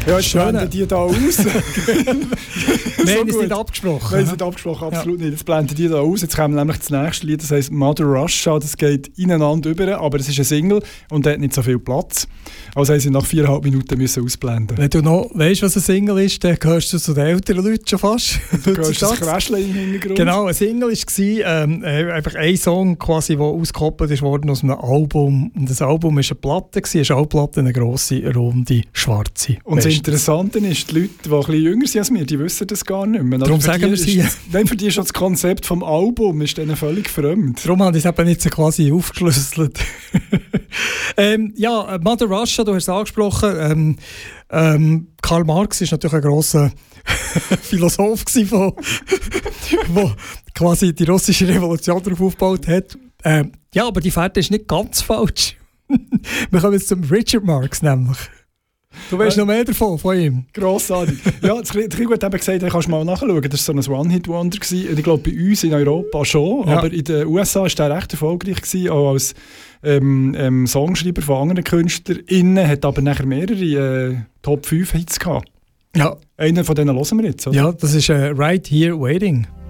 Ja, jetzt blenden die da aus. Wir haben es nicht abgesprochen. Wir haben es nicht abgesprochen, absolut nicht. Jetzt blenden die da aus. Jetzt kommen nämlich das nächste Lied, das heisst Mother Russia. Das geht ineinander über, aber es ist ein Single und hat nicht so viel Platz. Also haben sie nach 4,5 Minuten müssen ausblenden. Wenn du noch weißt, was ein Single ist, dann gehörst du zu den älteren Leuten schon fast. Du hörst das Kräschlein im Hintergrund. Genau, ein Single war einfach ein Song, quasi, der ausgekoppelt ist worden aus einem Album. Und das Album war eine Platte, eine Schallplatte, eine grosse, runde, schwarze. Und das Interessante ist, die Leute, die ein bisschen jünger sind als wir, die wissen das gar nicht mehr. Darum sagen wir sie. Nein, für die ist das Konzept vom Album ist denen völlig fremd. Darum habe ich es eben nicht so quasi aufgeschlüsselt. Ja, Mother Russia, du hast es angesprochen. Karl Marx war natürlich ein grosser Philosoph, der quasi die russische Revolution darauf aufgebaut hat. Ja, aber die Fährte ist nicht ganz falsch. Wir kommen jetzt zum Richard Marx nämlich. Du weißt noch mehr davon, von ihm. Grossartig. Ja, das Krieg hat eben gesagt, kannst du mal nachschauen. Das war so ein One-Hit-Wonder. Ich glaube, bei uns in Europa schon, ja. Aber in den USA war der recht erfolgreich gewesen, auch als Songschreiber von anderen KünstlerInnen, hat aber nachher mehrere Top 5 Hits gehabt. Ja. Einen von denen hören wir jetzt, oder? Ja, das ist Right Here Waiting.